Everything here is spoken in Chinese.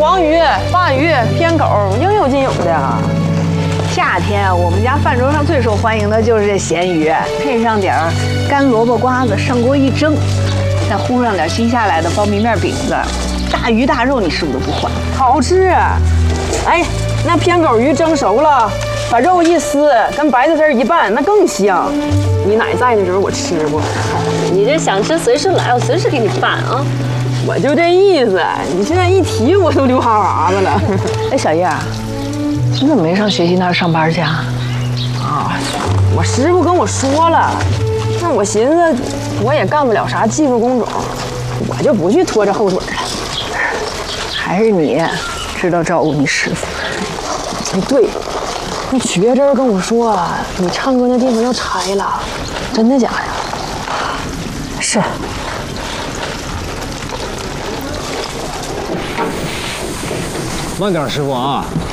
黄鱼、鲅鱼、偏狗，应有尽有的。 夏天我们家饭桌上最受欢迎的就是这咸鱼，配上点干萝卜瓜子，上锅一蒸，再糊上点新下来的苞米面饼子，大鱼大肉你是不是都不换？ 好吃。哎，那偏狗鱼蒸熟了，把肉一撕，跟白菜丝一拌，那更香。你奶在的时候我吃过。 你这想吃随时来，我随时给你拌啊。 我就这意思，你现在一提我都流哈喇子了。 哎，小叶，你怎么没上学习那儿上班去啊？ 啊，我师傅跟我说了，那我寻思我也干不了啥技术工种，我就不去拖着后腿了。 还是你知道照顾你师傅。 哎，对，那曲别针跟我说，你唱歌那地方要拆了，真的假的？ 是。 慢点，师傅啊！